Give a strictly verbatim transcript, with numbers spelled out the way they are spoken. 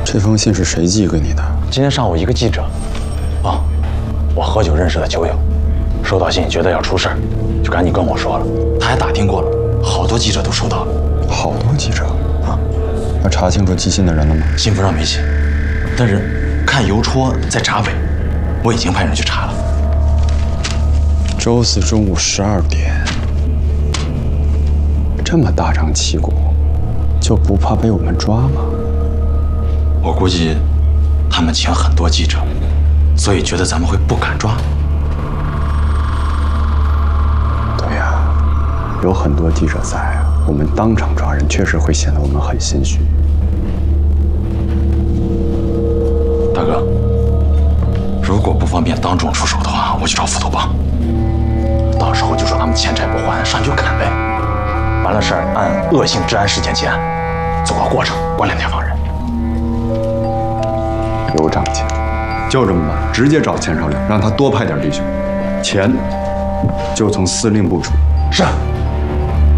这封信是谁寄给你的？ 今天上午一个记者，哦，我喝酒认识的酒友，收到信觉得要出事儿，就赶紧跟我说了。他还打听过了，好多记者都收到了。 好多记者啊？ 要查清楚寄信的人了吗？ 信封上没写，但是看邮戳在闸北，我已经派人去查了。 周四中午十二点，这么大张旗鼓，就不怕被我们抓吗？ 我估计他们请很多记者，所以觉得咱们会不敢抓。 对呀，有很多记者在，我们当场抓人，确实会显得我们很心虚。 大哥，如果不方便当众出手的话，我去找斧头帮，到时候就说他们欠债不还，上去就砍呗。完了事儿按恶性治安事件结案，走个过程，关两天放人。 有长进，就这么办，直接找钱少领，让他多派点弟兄，钱就从司令部出。 是。